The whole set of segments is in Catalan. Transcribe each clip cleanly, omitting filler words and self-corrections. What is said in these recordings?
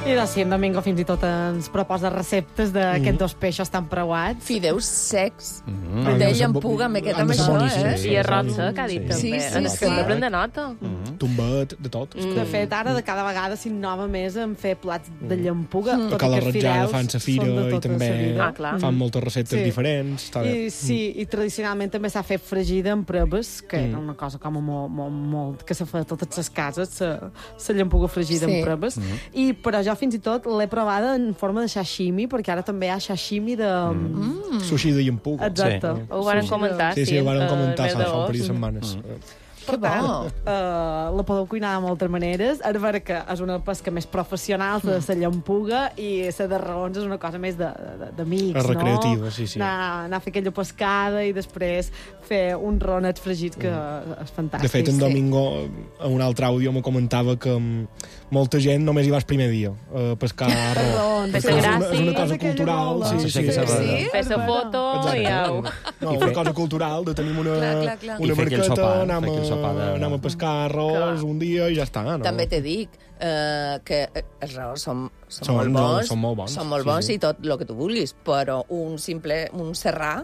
I doncs sí, en Domingo fins i tot ens proposa receptes d'aquests dos peixos tan preuats. Fideus secs, de llampuga, m'he quedat amb això, Sí, I arròs sec, ha dit també. Sí, És que hem de prendre nota. Tombet, de tot. De fet, ara de cada vegada s'innova més en fer plats de llampuga. A Cala Ratjada fan sa fira i també clar. fan moltes receptes Sí. diferents. Està bé. I, sí, i tradicionalment també s'ha fet fregida amb preves, que era una cosa com molt que se fa a totes les cases, la llampuga fregida amb preves. Però jo fins i tot l'he provada en forma de sashimi, perquè ara també hi ha sashimi de... Sushi de llampuga. Exacte. Ho van comentar, Sí, sí, ho van comentar el mes fa un d'agost. parell de setmanes. Que bo. La podeu cuinar de moltes maneres. Ara veure que és una pesca més professional, de la llampuga, i la de raons és una cosa més d'amics, no? És recreativa, sí, sí. Anar a fer aquella pescada i després fer uns ronets fregits, que és fantàstic. De fet, en Domingo, a un altre àudio, me comentava que molta gent només hi va el primer dia a pescar arròs. Raons. Perquè és una Gràcies. cosa cultural. Aquella Sí, sí, bola. sí. Fes la foto i au. No, una cosa cultural, de tenir una Clar. I fer aquell barqueta, sopar, anem fer aquell sopar de- a pescar arròs un dia i ja està, no? També te dic que els raons són Són molt bons. són molt bons, Són molt sí, bons sí. i tot el que tu vulguis, però un serrà,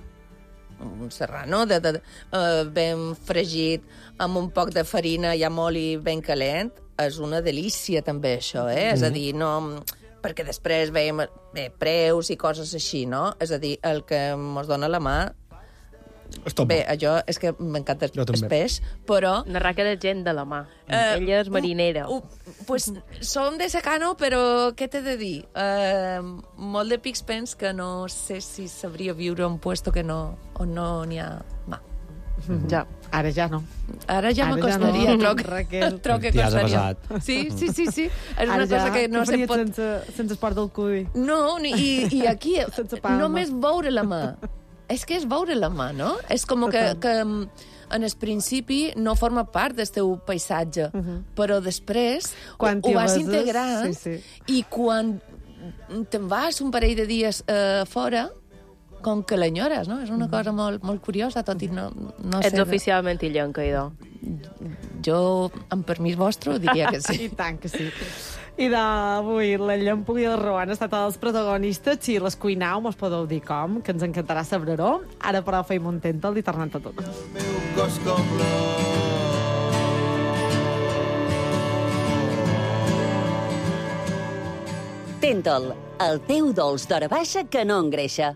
no? Ben fregit, amb un poc de farina i amb oli ben calent, és una delícia també això, És a dir, no... Perquè després veiem preus i coses així, no? És a dir, el que mos dona la mà... Està Bé, allò és que m'encanta Jo també. el peix, però... Narrar que de gent de la mà. Ella és marinera. Pues som de secano, però què t'he de dir? Molt de pics pens que no sé si sabria viure en un puesto on no n'hi ha mà. Ja, ara ja no. Ara ja Ara m'acostaria, ja no, troc Raquel. que T'hi has costaria. avasat. Sí. És Ara una cosa ja, que no què se faries pot... sense esport del cudi. No, i aquí Sense palma. només veure la mà. És que és veure la mà, no? És com que en el principi no forma part del teu paisatge, però després Quan ho t'hi vas avesses, integrant sí. i quan te'n vas un parell de dies fora, com que l'enyores, no? És una cosa molt, molt curiosa, tot i no Ets sé... oficialment illenca, idò. Jo, amb permís vostre, diria que sí. I tant que sí. I d'avui la llampuga i el Roan han estat els protagonistes. Si les cuinau, mos podeu dir com, que ens encantarà saber-ho. Ara, però, feim un tèntal i tornem a tot. Tentol, el teu dolç d'hora baixa que no engreixa.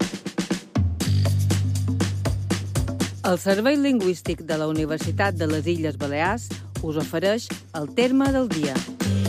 El Servei Lingüístic de la Universitat de les Illes Balears us ofereix el terme del dia.